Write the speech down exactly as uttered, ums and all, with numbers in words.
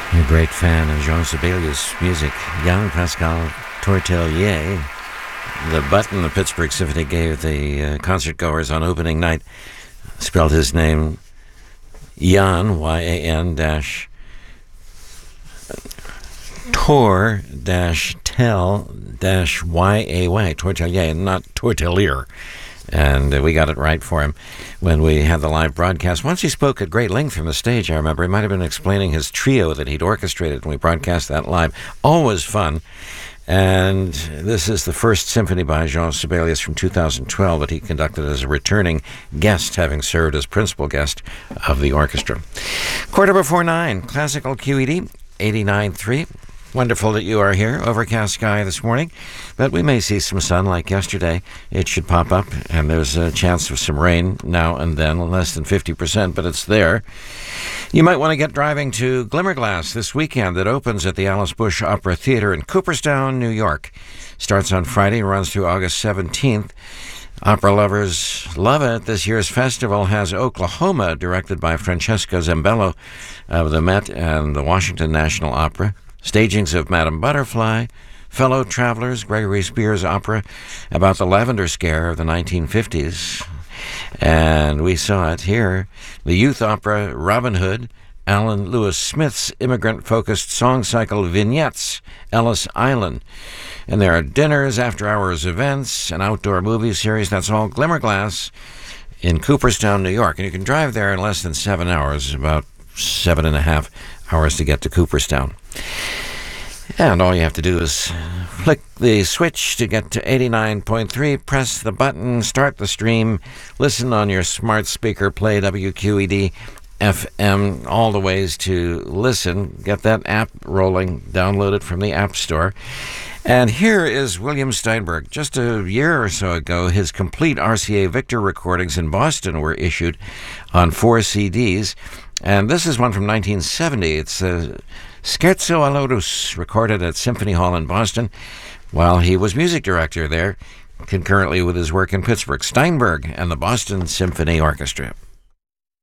A great fan of Jean Sibelius' music, young Pascal Tortelier. The button the Pittsburgh Symphony gave the uh, concert-goers on opening night spelled his name Jan, Y A N, dash, Tor, dash, Tel, dash, Y A Y, Tortelier, not Tortelier. And uh, we got it right for him when we had the live broadcast. Once he spoke at great length from the stage, I remember. He might have been explaining his trio that he'd orchestrated when we broadcast that live. Always fun. And this is the first symphony by Jean Sibelius from two thousand twelve that he conducted as a returning guest, having served as principal guest of the orchestra. Quarter before nine, Classical Q E D, eighty-nine point three. Wonderful that you are here. Overcast sky this morning, but we may see some sun like yesterday. It should pop up, and there's a chance of some rain now and then, less than fifty percent, but it's there. You might want to get driving to Glimmerglass this weekend. That opens at the Alice Bush Opera Theater in Cooperstown, New York. Starts on Friday, runs through August seventeenth. Opera lovers love it. This year's festival has Oklahoma, directed by Francesca Zambello of the Met and the Washington National Opera. Stagings of Madame Butterfly, Fellow Travelers, Gregory Spears' opera about the Lavender Scare of the nineteen fifties. And we saw it here. The youth opera Robin Hood, Alan Lewis Smith's immigrant-focused song cycle Vignettes, Ellis Island. And there are dinners, after-hours events, an outdoor movie series. That's all Glimmerglass in Cooperstown, New York. And you can drive there in less than seven hours, about seven and a half hours to get to Cooperstown. And all you have to do is flick the switch to get to eighty-nine point three, press the button, start the stream, listen on your smart speaker, play W Q E D F M, all the ways to listen. Get that app rolling, download it from the App Store. And here is William Steinberg. Just a year or so ago, his complete R C A Victor recordings in Boston were issued on four C Ds. And this is one from nineteen seventy. It's a Scherzo alla Russe, recorded at Symphony Hall in Boston while he was music director there, concurrently with his work in Pittsburgh. Steinberg and the Boston Symphony Orchestra.